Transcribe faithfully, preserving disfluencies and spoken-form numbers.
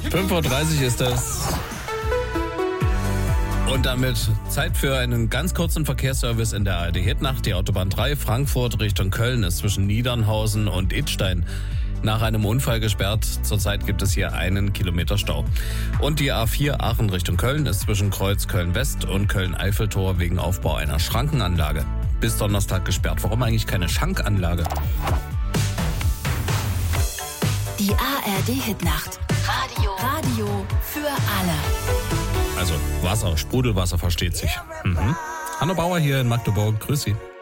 fünf Uhr dreißig ist es. Und damit Zeit für einen ganz kurzen Verkehrsservice in der A R D-Hitnacht. Die Autobahn drei Frankfurt Richtung Köln ist zwischen Niedernhausen und Idstein nach einem Unfall gesperrt. Zurzeit gibt es hier einen Kilometer Stau. Und die A vier Aachen Richtung Köln ist zwischen Kreuz Köln-West und Köln-Eiffeltor wegen Aufbau einer Schrankenanlage bis Donnerstag gesperrt. Warum eigentlich keine Schankanlage? Die A R D-Hitnacht. Radio. Radio für alle. Also Wasser, Sprudelwasser versteht sich. Mhm. Hanno Bauer hier in Magdeburg. Grüß Sie.